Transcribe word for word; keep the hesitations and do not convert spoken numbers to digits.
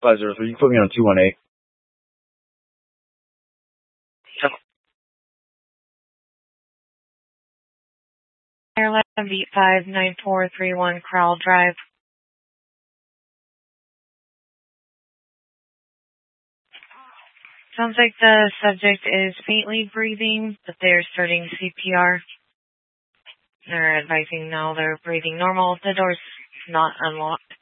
five zero three. You can put me on two one eight. Airline eight five nine four three one Crowell Drive. Sounds like the subject is faintly breathing, but they're starting C P R. They're advising now they're breathing normal. The door's not unlocked.